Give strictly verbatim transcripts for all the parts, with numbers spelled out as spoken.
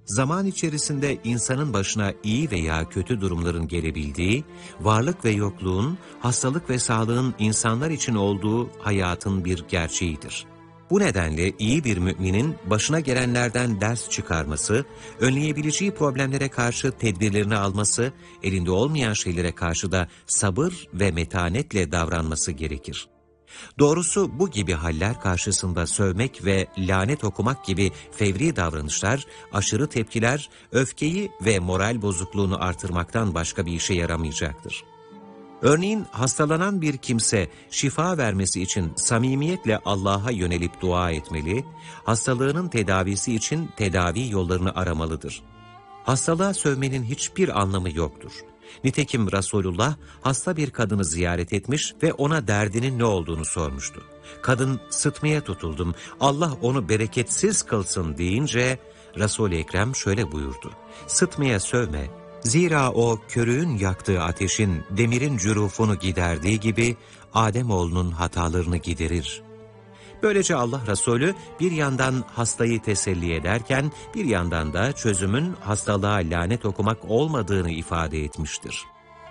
zaman içerisinde insanın başına iyi veya kötü durumların gelebildiği, varlık ve yokluğun, hastalık ve sağlığın insanlar için olduğu hayatın bir gerçeğidir. Bu nedenle iyi bir müminin başına gelenlerden ders çıkarması, önleyebileceği problemlere karşı tedbirlerini alması, elinde olmayan şeylere karşı da sabır ve metanetle davranması gerekir. Doğrusu bu gibi haller karşısında sövmek ve lanet okumak gibi fevri davranışlar, aşırı tepkiler, öfkeyi ve moral bozukluğunu artırmaktan başka bir işe yaramayacaktır. Örneğin hastalanan bir kimse şifa vermesi için samimiyetle Allah'a yönelip dua etmeli, hastalığının tedavisi için tedavi yollarını aramalıdır. Hastalığa sövmenin hiçbir anlamı yoktur. Nitekim Resulullah hasta bir kadını ziyaret etmiş ve ona derdinin ne olduğunu sormuştu. Kadın, sıtmaya tutuldum, Allah onu bereketsiz kılsın deyince Resul-i Ekrem şöyle buyurdu: sıtmaya sövme, zira o körüğün yaktığı ateşin demirin cürufunu giderdiği gibi Ademoğlunun hatalarını giderir. Böylece Allah Resulü bir yandan hastayı teselli ederken bir yandan da çözümün hastalığa lanet okumak olmadığını ifade etmiştir.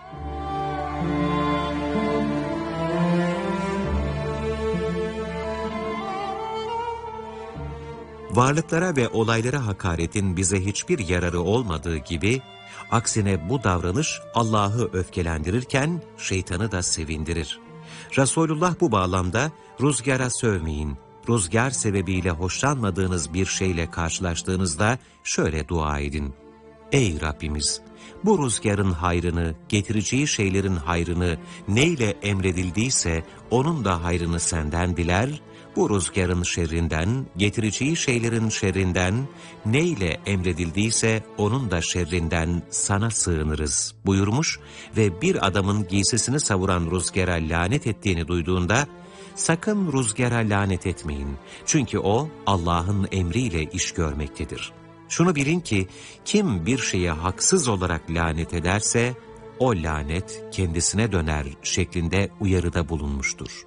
Varlıklara ve olaylara hakaretin bize hiçbir yararı olmadığı gibi, aksine bu davranış Allah'ı öfkelendirirken şeytanı da sevindirir. Resulullah bu bağlamda rüzgara sövmeyin, rüzgar sebebiyle hoşlanmadığınız bir şeyle karşılaştığınızda şöyle dua edin: ey Rabbimiz! Bu rüzgarın hayrını, getireceği şeylerin hayrını neyle emredildiyse onun da hayrını senden diler, bu rüzgarın şerrinden, getireceği şeylerin şerrinden neyle emredildiyse onun da şerrinden sana sığınırız buyurmuş ve bir adamın giysisini savuran rüzgara lanet ettiğini duyduğunda, sakın rüzgara lanet etmeyin çünkü o Allah'ın emriyle iş görmektedir. Şunu bilin ki kim bir şeye haksız olarak lanet ederse o lanet kendisine döner şeklinde uyarıda bulunmuştur.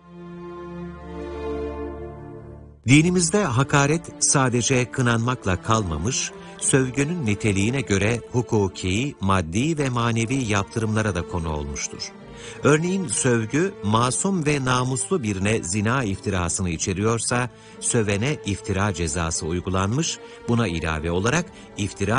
Dinimizde hakaret sadece kınanmakla kalmamış, sövgünün niteliğine göre hukuki, maddi ve manevi yaptırımlara da konu olmuştur. Örneğin sövgü, masum ve namuslu birine zina iftirasını içeriyorsa, sövene iftira cezası uygulanmış, buna ilave olarak iftira